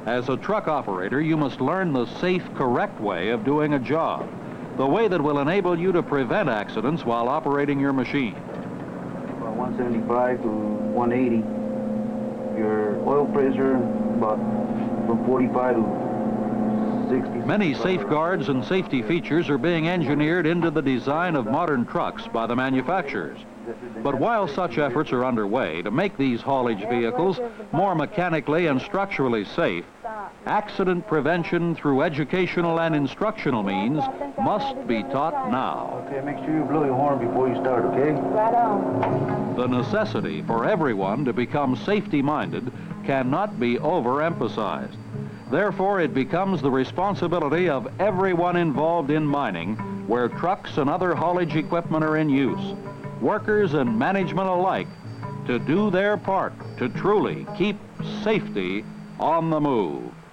As a truck operator, you must learn the safe, correct way of doing a job, the way that will enable you to prevent accidents while operating your machine. 175 to 180. Your oil pressure about from 45 to 60. Many safeguards and safety features are being engineered into the design of modern trucks by the manufacturers. But while such efforts are underway to make these haulage vehicles more mechanically and structurally safe, accident prevention through educational and instructional means must be taught now. Okay, make sure you blow your horn before you start, okay? Right on. The necessity for everyone to become safety-minded cannot be overemphasized. Therefore, it becomes the responsibility of everyone involved in mining where trucks and other haulage equipment are in use, workers and management alike, to do their part to truly keep safety on the move.